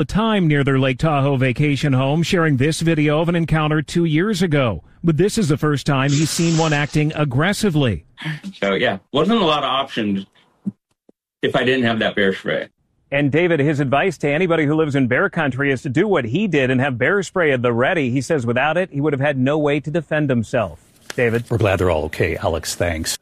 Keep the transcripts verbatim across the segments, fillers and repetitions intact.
The time near their Lake Tahoe vacation home, sharing this video of an encounter two years ago. But this is the first time he's seen one acting aggressively. So, yeah, wasn't a lot of options if I didn't have that bear spray. And David, his advice to anybody who lives in bear country is to do what he did and have bear spray at the ready. He says without it, he would have had no way to defend himself. David? We're glad they're all okay. Alex, thanks.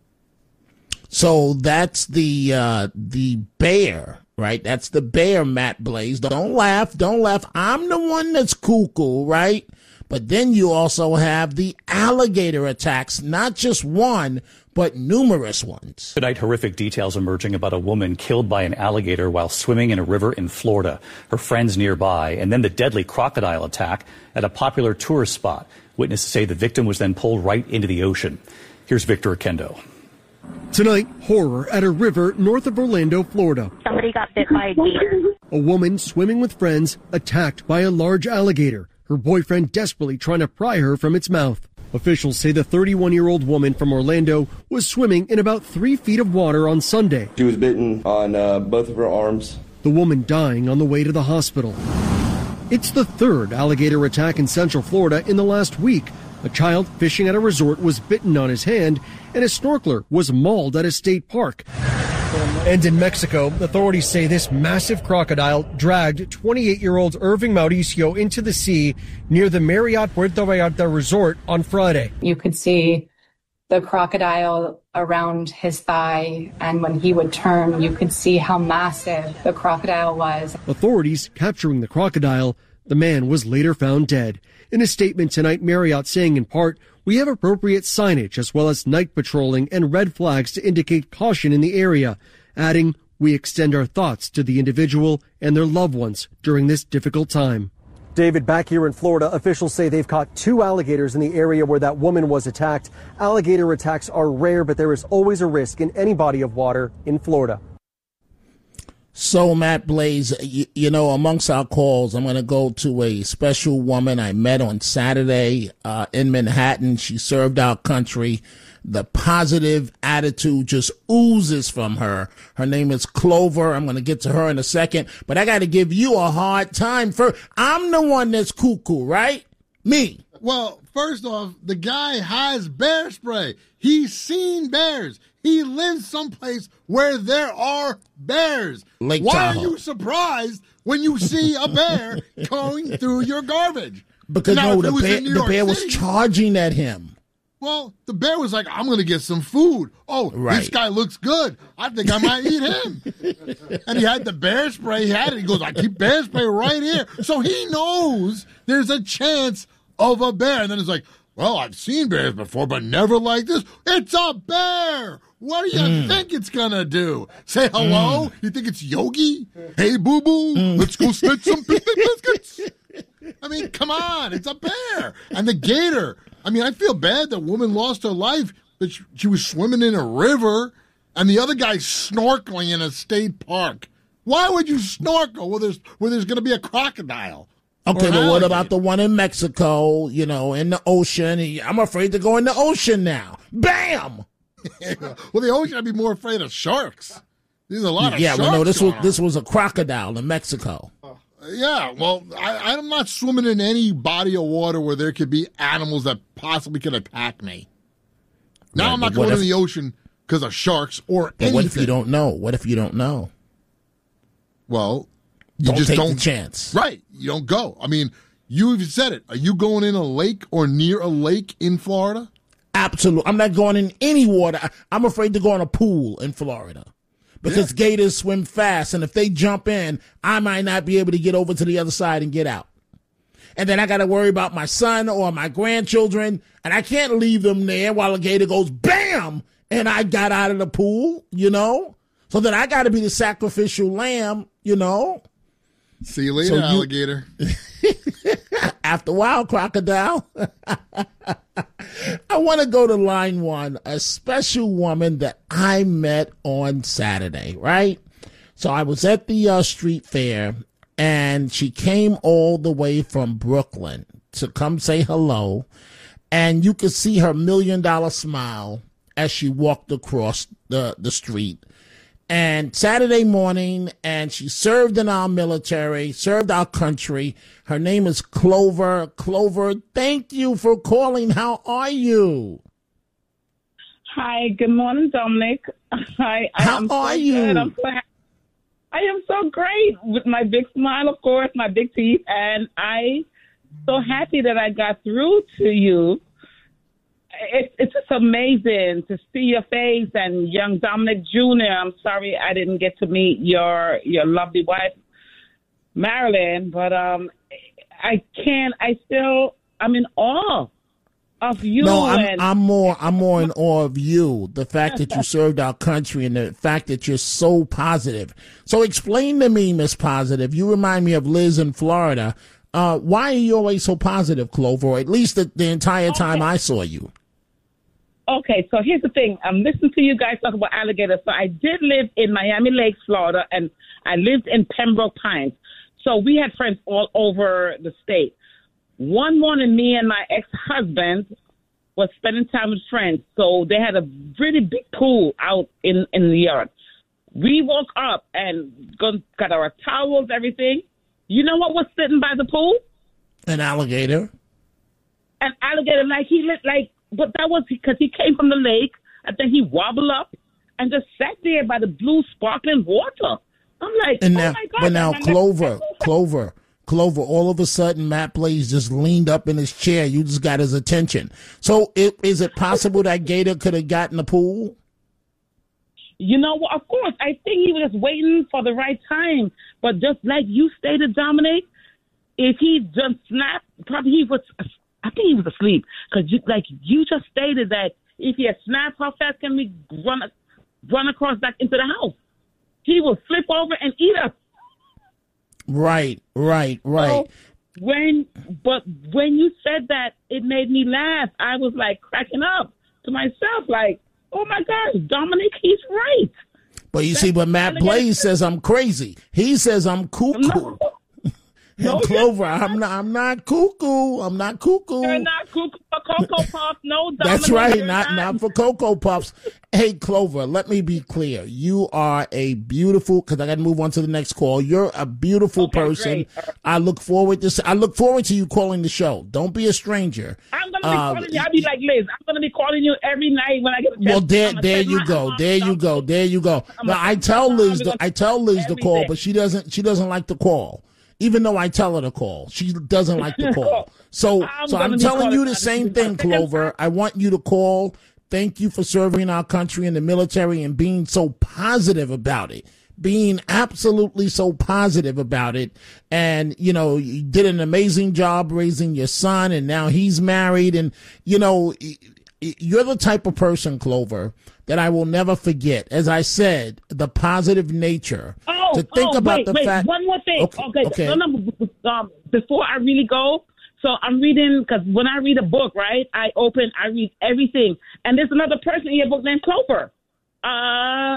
So that's the uh, the bear, right? That's the bear, Matt Blaze. Don't laugh. Don't laugh. I'm the one that's cuckoo, right? But then you also have the alligator attacks, not just one, but numerous ones. Tonight, horrific details emerging about a woman killed by an alligator while swimming in a river in Florida, her friends nearby, and then the deadly crocodile attack at a popular tourist spot. Witnesses say the victim was then pulled right into the ocean. Here's Victor Akendo. Tonight, horror at a river north of Orlando, Florida. Somebody got bit by a gator. A woman swimming with friends attacked by a large alligator, her boyfriend desperately trying to pry her from its mouth. Officials say the thirty-one-year-old woman from Orlando was swimming in about three feet of water on Sunday. She was bitten on uh, both of her arms. The woman dying on the way to the hospital. It's the third alligator attack in Central Florida in the last week. A child fishing at a resort was bitten on his hand, and a snorkeler was mauled at a state park. And in Mexico, authorities say this massive crocodile dragged twenty-eight-year-old Irving Mauricio into the sea near the Marriott Puerto Vallarta resort on Friday. You could see the crocodile around his thigh, and when he would turn, you could see how massive the crocodile was. Authorities capturing the crocodile. The man was later found dead. In a statement tonight, Marriott saying in part, "We have appropriate signage as well as night patrolling and red flags to indicate caution in the area," adding, "We extend our thoughts to the individual and their loved ones during this difficult time." David, back here in Florida, officials say they've caught two alligators in the area where that woman was attacked. Alligator attacks are rare, but there is always a risk in any body of water in Florida. So, Matt Blaze, you, you know, amongst our calls, I'm going to go to a special woman I met on Saturday uh, in Manhattan. She served our country. The positive attitude just oozes from her. Her name is Clover. I'm going to get to her in a second, but I got to give you a hard time first. I'm the one that's cuckoo, right? Me. Well, first off, the guy has bear spray. He's seen bears. He lives someplace where there are bears. Lake Why Tahoe. are you surprised when you see a bear going through your garbage? Because Now, no, if the it was bear, in New the York bear was City- charging at him. Well, the bear was like, I'm going to get some food. Oh, Right. this guy looks good. I think I might eat him. And he had the bear spray. He had it. He goes, I keep bear spray right here. So he knows there's a chance of a bear. And then it's like, well, I've seen bears before, but never like this. It's a bear. What do you mm. think it's going to do? Say hello? Mm. You think it's Yogi? Hey, boo-boo, mm. let's go spit some picnic biscuits. I mean, come on. It's a bear. And the gator. I mean, I feel bad that woman lost her life, but she, she was swimming in a river, and the other guy's snorkeling in a state park. Why would you snorkel where there's, where there's going to be a crocodile? Okay, but what about the one in Mexico, you know, in the ocean? I'm afraid to go in the ocean now. Bam! Well, the ocean, I'd be more afraid of sharks. There's a lot of yeah, sharks. Yeah, well, no, this was on. this was a crocodile in Mexico. Uh, yeah, well, I, I'm not swimming in any body of water where there could be animals that possibly could attack me. Now Right, I'm not but what going if- in the ocean because of sharks or But anything. what if you don't know? What if you don't know? Well, you Don't just take don't the chance. Right, you don't go. I mean, you've said it. Are you going in a lake or near a lake in Florida? Absolutely. I'm not going in any water. I- I'm afraid to go in a pool in Florida because Yeah. gators swim fast, and if they jump in, I might not be able to get over to the other side and get out. And then I got to worry about my son or my grandchildren, and I can't leave them there while a gator goes bam, and I got out of the pool, you know? So then I got to be the sacrificial lamb, you know? See you later, So you- alligator. After a while, crocodile. I want to go to line one, a special woman that I met on Saturday, right? So I was at the uh, street fair, and she came all the way from Brooklyn to come say hello, and you could see her million dollar smile as she walked across the, the street. And Saturday morning, and she served in our military, served our country. Her name is Clover. Clover, thank you for calling. How are you? Hi, good morning, Dominic. Hi, How I'm are so you? Good. I'm so happy. I am so great with my big smile, of course, my big teeth, and I so happy that I got through to you. It, it's just amazing to see your face and young Dominic Junior I'm sorry I didn't get to meet your your lovely wife, Marilyn, but um, I can't. I still I'm in awe of you. No, I'm, and- I'm more. I'm more in awe of you. The fact that you served our country and the fact that you're so positive. So explain to me, Miss Positive. You remind me of Liz in Florida. Uh, why are you always so positive, Clover? Or at least the, the entire time Okay. I saw you. Okay, so here's the thing. I'm listening to you guys talk about alligators. So I did live in Miami Lakes, Florida, and I lived in Pembroke Pines. So we had friends all over the state. One morning, me and my ex-husband was spending time with friends. So they had a really big pool out in, in the yard. We woke up and got, got our towels, everything. You know what was sitting by the pool? An alligator. An alligator, like he looked like, but that was because he came from the lake, and then he wobbled up and just sat there by the blue sparkling water. I'm like, And oh now, my God. but now, man, Clover, that's so Clover, Clover. All of a sudden, Matt Blaze just leaned up in his chair. You just got his attention. So, it, is it possible that Gator could have gotten the pool? You know what? Of course, I think he was just waiting for the right time. But just like you stated, Dominic, if he just snapped, probably he was. I think he was asleep because, you, like you just stated, that if he had snapped, how fast can we run run across back into the house? He will flip over and eat us. Right, right, right. So when, but when you said that, it made me laugh. I was like cracking up to myself, like, oh my gosh, Dominic, he's right. But you see, but Matt Blaze says I'm crazy. He says I'm cuckoo. No. And No, Clover, I'm not. I'm not cuckoo. I'm not cuckoo. You're not cuckoo for Cocoa Puffs. No, Dominic, That's right. you're Not not for Cocoa Puffs. Hey, Clover, let me be clear. You are a beautiful. Because I got to move on to the next call. You're a beautiful Okay, person. great. I look forward to. I look forward to you calling the show. Don't be a stranger. I'm gonna be Uh, calling you. I'll be like Liz. I'm gonna be calling you every night when I get a chance. Well, there, I'm gonna there take you my go. arm There you out. go. There you go. I'm Now, gonna I take tell my Liz. arm To, out. I tell Liz to call, Everything. but she doesn't. She doesn't like to call. Even though I tell her to call, she doesn't like to call. So, I'm so gonna I'm be telling calling you the her. same This is my thing, second Clover. I want you to call. Thank you for serving our country in the military and being so positive about it. Being absolutely so positive about it. And, you know, you did an amazing job raising your son, and now he's married. And, you know, you're the type of person, Clover, that I will never forget. As I said, the positive nature. Oh, to think oh, about wait, the wait. fact. One more thing. Okay, Okay. okay. No, no, um, before I really go, so I'm reading, because when I read a book, right, I open, I read everything. And there's another person in your book named Clover. Uh,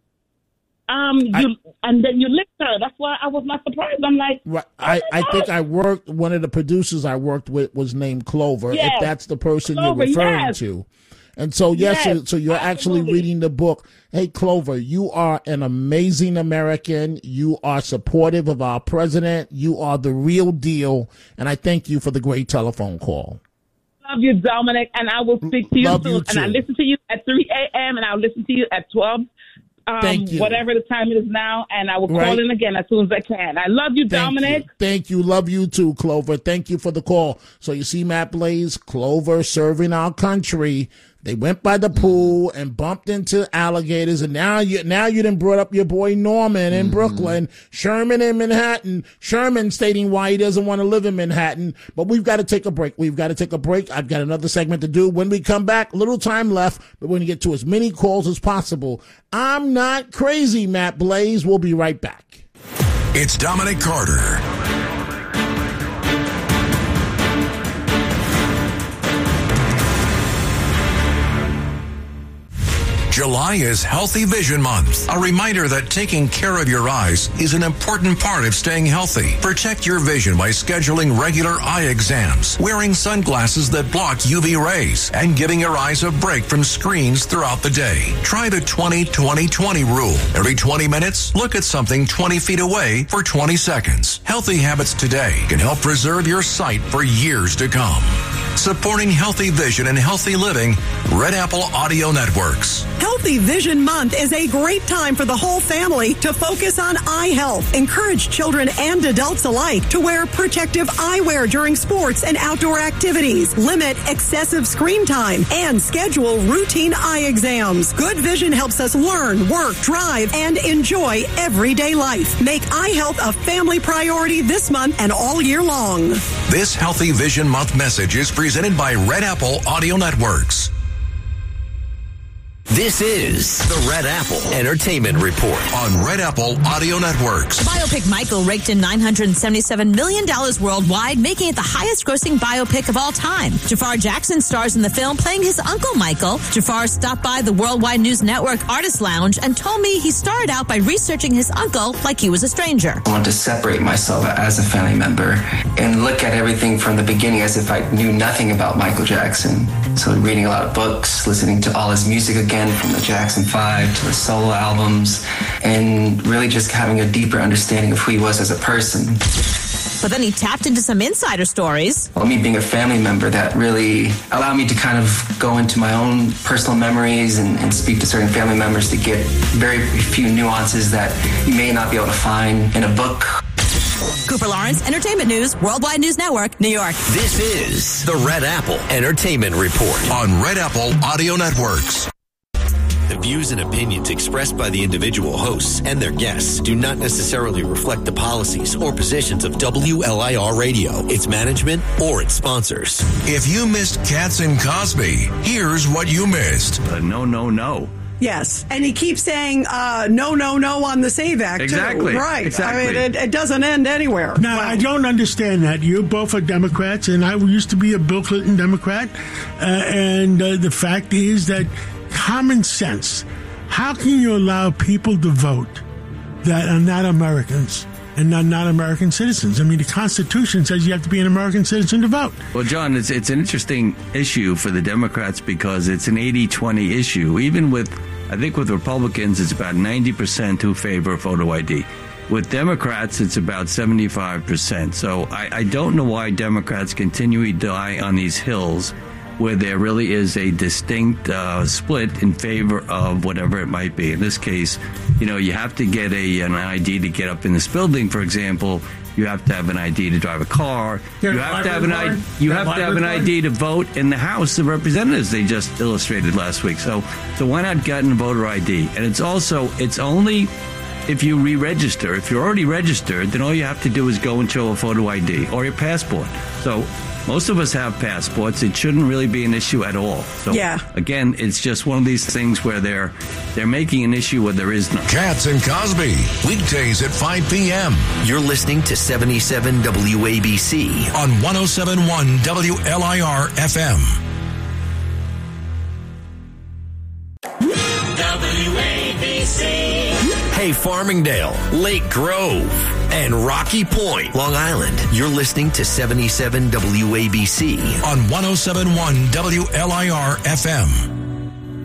um, you, I- and then you licked her. That's why I was not surprised. I'm like, Right. oh I, my I think God. I worked, one of the producers I worked with was named Clover, Yes. if that's the person Clover, you're referring yes. to. And so, yes, Yes, so, so you're actually absolutely. reading the book. Hey, Clover, you are an amazing American. You are supportive of our president. You are the real deal. And I thank you for the great telephone call. Love you, Dominic, and I will speak to you Love soon. you, and I too. listen to you at three a.m. and I'll listen to you at twelve. Um, Thank you. Whatever the time it is now, and I will call Right. in again as soon as I can. I love you, Thank Dominic. you. Thank you. Love you too, Clover. Thank you for the call. So you see Matt Blaze, Clover serving our country. They went by the pool and bumped into alligators, and now you now you done brought up your boy Norman in Brooklyn, Sherman in Manhattan. Sherman stating why he doesn't want to live in Manhattan. But we've got to take a break. We've got to take a break. I've got another segment to do. When we come back, little time left, but we're going to get to as many calls as possible. I'm not crazy, Matt Blaze. We'll be right back. It's Dominic Carter. July is Healthy Vision Month, a reminder that taking care of your eyes is an important part of staying healthy. Protect your vision by scheduling regular eye exams, wearing sunglasses that block U V rays, and giving your eyes a break from screens throughout the day. Try the twenty twenty twenty rule. Every twenty minutes, look at something twenty feet away for twenty seconds. Healthy habits today can help preserve your sight for years to come. Supporting healthy vision and healthy living, Red Apple Audio Networks. Healthy Vision Month is a great time for the whole family to focus on eye health. Encourage children and adults alike to wear protective eyewear during sports and outdoor activities. Limit excessive screen time and schedule routine eye exams. Good vision helps us learn, work, drive, and enjoy everyday life. Make eye health a family priority this month and all year long. This Healthy Vision Month message is presented by Red Apple Audio Networks. This is the Red Apple Entertainment Report on Red Apple Audio Networks. Biopic Michael raked in nine hundred seventy-seven million dollars worldwide, making it the highest-grossing biopic of all time. Jafar Jackson stars in the film playing his uncle Michael. Jafar stopped by the Worldwide News Network Artist Lounge and told me he started out by researching his uncle like he was a stranger. I want to separate myself as a family member and look at everything from the beginning as if I knew nothing about Michael Jackson. So reading a lot of books, listening to all his music again, from the Jackson five to the solo albums, and really just having a deeper understanding of who he was as a person. But then he tapped into some insider stories. Well, me being a family member, that really allowed me to kind of go into my own personal memories and, and speak to certain family members to get very few nuances that you may not be able to find in a book. Cooper Lawrence, Entertainment News, Worldwide News Network, New York. This is the Red Apple Entertainment Report on Red Apple Audio Networks. The views and opinions expressed by the individual hosts and their guests do not necessarily reflect the policies or positions of W L I R Radio, its management, or its sponsors. If you missed Katz and Cosby, here's what you missed. Uh, no, no, no. Yes, and he keeps saying uh, no, no, no on the SAVE Act, exactly. too. Right. Exactly. I mean, it, it doesn't end anywhere. Now, well, I don't understand that. You both are Democrats, and I used to be a Bill Clinton Democrat, uh, and uh, the fact is that common sense, how can you allow people to vote that are not Americans and not, not American citizens? I mean, the Constitution says you have to be an American citizen to vote. Well, John, it's it's an interesting issue for the Democrats because it's an eighty twenty issue. Even with, I think with Republicans, it's about ninety percent who favor photo I D. With Democrats, it's about seventy-five percent. So I, I don't know why Democrats continually die on these hills where there really is a distinct uh, split in favor of whatever it might be. In this case, you know, you have to get a an I D to get up in this building, for example. You have to have an I D to drive a car. You have to have an I D. You have to have an I D to vote in the House of Representatives. They just illustrated last week. So, so why not get a voter I D? And it's also it's only if you re-register. If you're already registered, then all you have to do is go and show a photo I D or your passport. So most of us have passports. It shouldn't really be an issue at all. So yeah. Again, it's just one of these things where they're they're making an issue where there is none. Katz and Cosby, weekdays at five p.m. You're listening to seventy-seven W A B C on one oh seven point one W L I R F M. W A B C. Hey, Farmingdale, Lake Grove, and Rocky Point, Long Island. You're listening to seventy-seven W A B C on one oh seven point one W L I R F M.